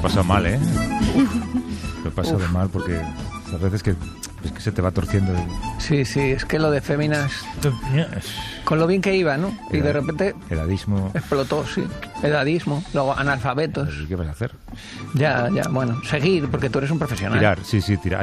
pasado mal, ¿eh? Lo he pasado mal porque a veces que es que se te va torciendo. Sí, es que lo de féminas, con lo bien que iba, ¿no? Y de repente edadismo. explotó, sí. Edadismo, luego analfabetos. ¿Qué vas a hacer? Ya, bueno, seguir, porque tú eres un profesional. Tirar, sí, tirar.